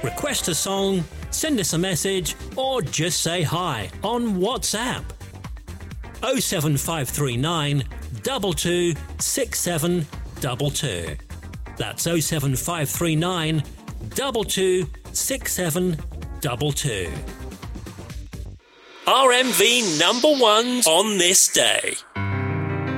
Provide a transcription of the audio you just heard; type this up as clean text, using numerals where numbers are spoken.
request a song, send us a message, or just say hi on WhatsApp. 07539 22 6722. That's 07539 22 6722. RMV number ones on this day.